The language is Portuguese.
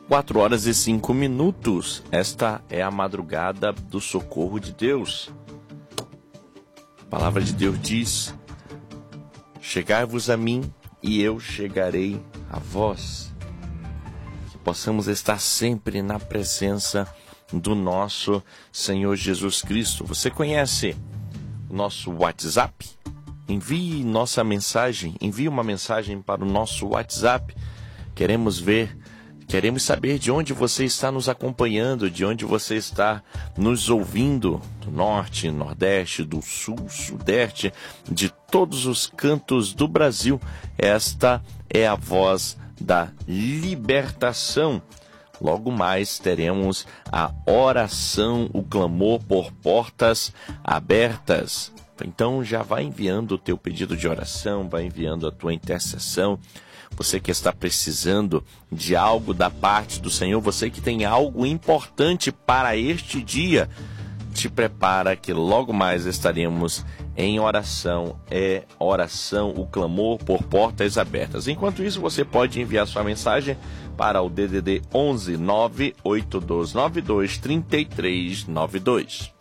4h05. Esta é a madrugada do socorro de Deus. A palavra de Deus diz: chegai-vos a mim e eu chegarei a vós. Que possamos estar sempre na presença do nosso Senhor Jesus Cristo. Você conhece o nosso WhatsApp? Envie uma mensagem para o nosso WhatsApp. Queremos saber de onde você está nos acompanhando, de onde você está nos ouvindo, do norte, nordeste, do sul, sudeste, de todos os cantos do Brasil. Esta é a voz da libertação. Logo mais teremos a oração, o clamor por portas abertas. Então já vai enviando o teu pedido de oração, vai enviando a tua intercessão. Você que está precisando de algo da parte do Senhor, você que tem algo importante para este dia, te prepara que logo mais estaremos em oração. É oração, o clamor por portas abertas. Enquanto isso, você pode enviar sua mensagem para o DDD 11 98292 3392.